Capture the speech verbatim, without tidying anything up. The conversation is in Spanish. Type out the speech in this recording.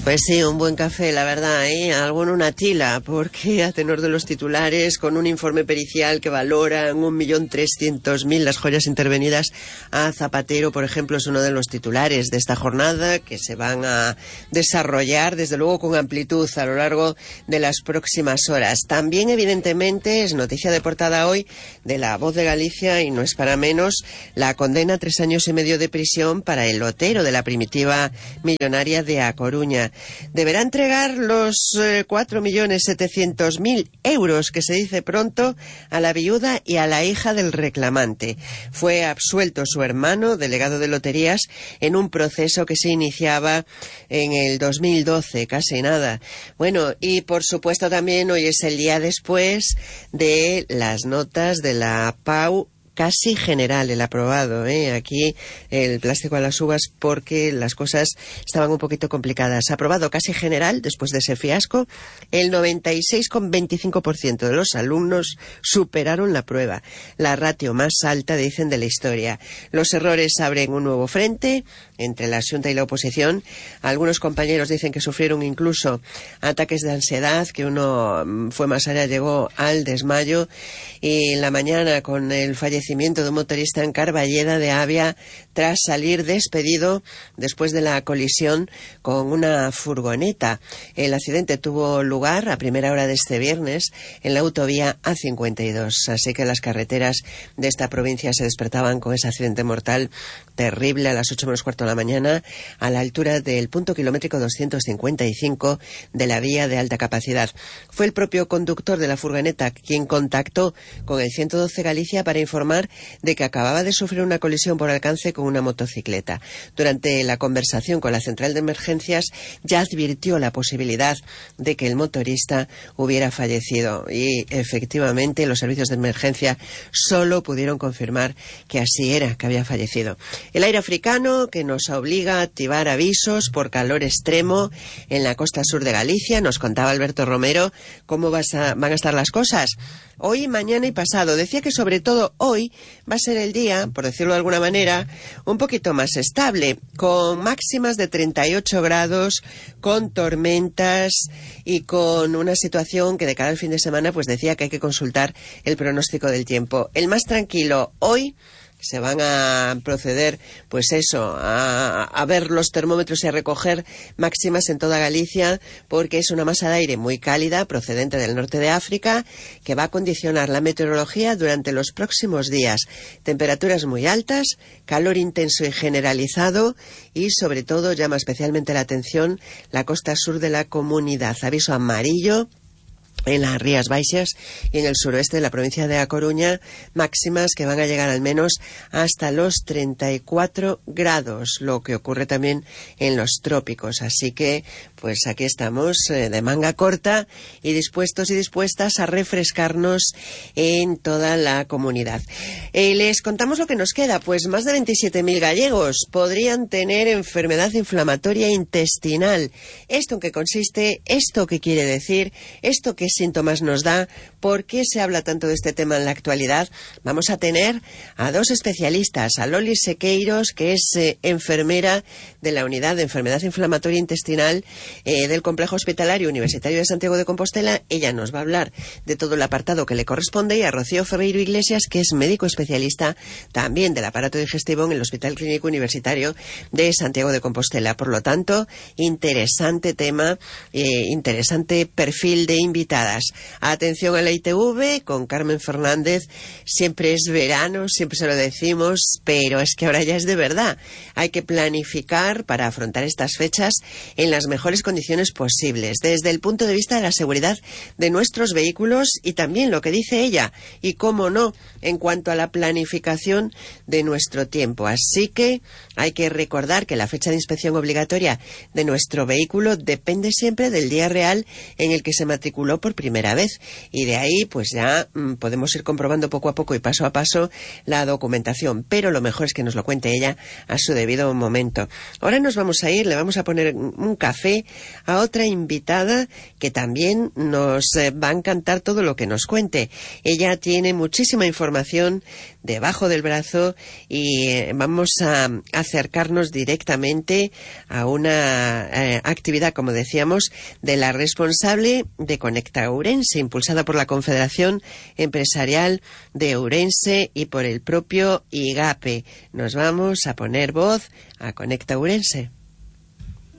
Pues sí, un buen café, la verdad, ¿eh? Algo en una tila, porque a tenor de los titulares, con un informe pericial que valora en un millón trescientos mil las joyas intervenidas a Zapatero, por ejemplo, es uno de los titulares de esta jornada que se van a desarrollar, desde luego, con amplitud a lo largo de las próximas horas. También, evidentemente, es noticia de portada hoy de La Voz de Galicia, y no es para menos, la condena a tres años y medio de prisión para el lotero de la primitiva millonaria de A Coruña. Deberá entregar los eh, cuatro millones setecientos mil euros, que se dice pronto, a la viuda y a la hija del reclamante. Fue absuelto su hermano, delegado de loterías, en un proceso que se iniciaba en el dos mil doce, casi nada. Bueno, y por supuesto también hoy es el día después de las notas de la P A U, casi general el aprobado, ¿eh? Aquí el plástico a las uvas, porque las cosas estaban un poquito complicadas. Aprobado casi general, después de ese fiasco, el noventa y seis coma veinticinco por ciento de los alumnos superaron la prueba, la ratio más alta, dicen, de la historia. Los errores abren un nuevo frente entre la Xunta y la oposición. Algunos compañeros dicen que sufrieron incluso ataques de ansiedad, que uno fue más allá, llegó al desmayo, y la mañana con el fallecimiento de un motorista en Carballeda de Avia tras salir despedido después de la colisión con una furgoneta. El accidente tuvo lugar a primera hora de este viernes en la autovía A cincuenta y dos, así que las carreteras de esta provincia se despertaban con ese accidente mortal terrible a las ocho menos cuarto de la mañana a la altura del punto kilométrico doscientos cincuenta y cinco de la vía de alta capacidad. Fue el propio conductor de la furgoneta quien contactó con el ciento doce Galicia para informar de que acababa de sufrir una colisión por alcance con una motocicleta. Durante la conversación con la central de emergencias ya advirtió la posibilidad de que el motorista hubiera fallecido, y efectivamente los servicios de emergencia solo pudieron confirmar que así era, que había fallecido. El aire africano, que nos obliga a activar avisos por calor extremo en la costa sur de Galicia. Nos contaba Alberto Romero cómo vas a, van a estar las cosas hoy, mañana y pasado. Decía que sobre todo hoy va a ser el día, por decirlo de alguna manera, un poquito más estable, con máximas de treinta y ocho grados, con tormentas y con una situación que de cara al fin de semana pues decía que hay que consultar el pronóstico del tiempo. El más tranquilo hoy. Se van a proceder, pues eso, a, a ver los termómetros y a recoger máximas en toda Galicia, porque es una masa de aire muy cálida procedente del norte de África que va a condicionar la meteorología durante los próximos días. Temperaturas muy altas, calor intenso y generalizado, y sobre todo llama especialmente la atención la costa sur de la comunidad. Aviso amarillo en las Rías Baixas y en el suroeste de la provincia de A Coruña, máximas que van a llegar al menos hasta los treinta y cuatro grados, lo que ocurre también en los trópicos. Así que, pues aquí estamos eh, de manga corta y dispuestos y dispuestas a refrescarnos en toda la comunidad. Eh, les contamos lo que nos queda, pues más de veintisiete mil gallegos podrían tener enfermedad inflamatoria intestinal. ¿Esto en qué consiste? ¿Esto qué quiere decir? ¿Esto qué síntomas nos da? ¿Por qué se habla tanto de este tema en la actualidad? Vamos a tener a dos especialistas, a Loli Sequeiros, que es eh, enfermera de la unidad de enfermedad inflamatoria intestinal eh, del Complejo Hospitalario Universitario de Santiago de Compostela. Ella nos va a hablar de todo el apartado que le corresponde, y a Rocío Ferreiro Iglesias, que es médico especialista también del aparato digestivo en el Hospital Clínico Universitario de Santiago de Compostela. Por lo tanto, interesante tema, eh, interesante perfil de invitadas. Atención a la I T V con Carmen Fernández. Siempre es verano, siempre se lo decimos, pero es que ahora ya es de verdad. Hay que planificar para afrontar estas fechas en las mejores condiciones posibles, desde el punto de vista de la seguridad de nuestros vehículos, y también lo que dice ella, y cómo no, en cuanto a la planificación de nuestro tiempo. Así que hay que recordar que la fecha de inspección obligatoria de nuestro vehículo depende siempre del día real en el que se matriculó por por primera vez. Y de ahí, pues ya mmm, podemos ir comprobando poco a poco y paso a paso la documentación. Pero lo mejor es que nos lo cuente ella a su debido momento. Ahora nos vamos a ir, le vamos a poner un café a otra invitada que también nos eh, va a encantar todo lo que nos cuente. Ella tiene muchísima información debajo del brazo y eh, vamos a acercarnos directamente a una eh, actividad, como decíamos, de la responsable de Conecta Ourense, impulsada por la Confederación Empresarial de Ourense y por el propio IGAPE. Nos vamos a poner voz a Conecta Ourense.